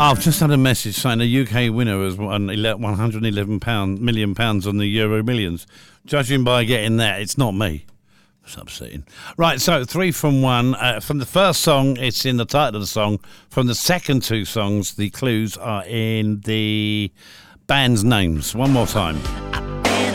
I've just had a message saying the UK winner has won £111 million on the Euro Millions. Judging by getting that, it's not me. It's upsetting. Right, so 3 from 1. From the first song, it's in the title of the song. From the second 2 songs, the clues are in the band's names. One more time.